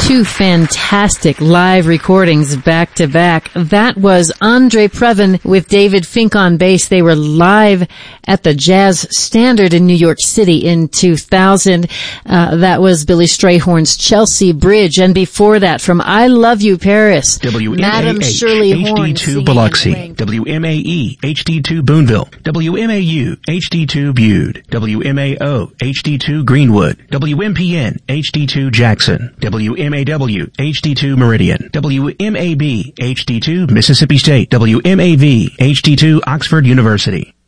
two fantastic live recordings back to back. That was Andre Previn with David Fink on bass. They were live at the Jazz Standard in New York City in 2000. That was Billy Strayhorn's Chelsea Bridge. And before that, from I Love You Paris, Madam Shirley Horn HD2 Biloxi, WMAE HD2 Boonville, WMAU HD2 Bude, WMAO HD2 Greenwood, WMPN HD2 Jackson, WMAW HD2 Meridian, WMAB HD2 Mississippi State, WMAV HD2 Oxford University.